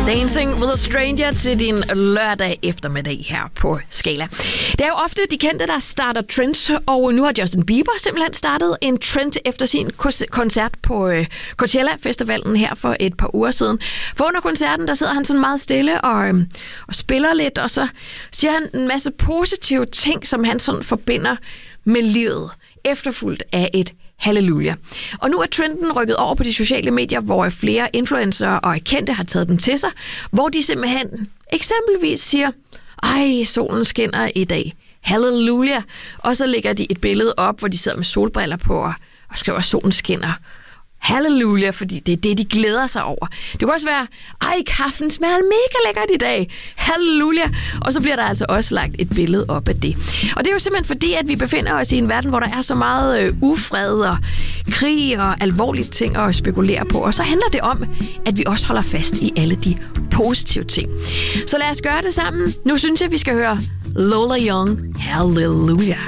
Dancing with a Stranger til din lørdag eftermiddag her på Skala. Det er jo ofte de kendte, der starter trends, og nu har Justin Bieber simpelthen startet en trend efter sin koncert på Coachella-festivalen her for et par uger siden. For under koncerten, der sidder han sådan meget stille og spiller lidt, og så siger han en masse positive ting, som han sådan forbinder med livet, efterfulgt af et halleluja. Og nu er trenden rykket over på de sociale medier, hvor flere influencer og kendte har taget den til sig, hvor de simpelthen eksempelvis siger, ej, solen skinner i dag, halleluja, og så lægger de et billede op, hvor de sidder med solbriller på og skriver, solen skinner, halleluja, fordi det er det, de glæder sig over. Det kan også være, ej, kaffen smager mega lækkert i dag, halleluja, og så bliver der altså også lagt et billede op af det. Og det er jo simpelthen fordi, at vi befinder os i en verden, hvor der er så meget ufred og krig og alvorlige ting at spekulere på, og så handler det om, at vi også holder fast i alle de positive ting. Så lad os gøre det sammen. Nu synes jeg, vi skal høre Lola Young, halleluja.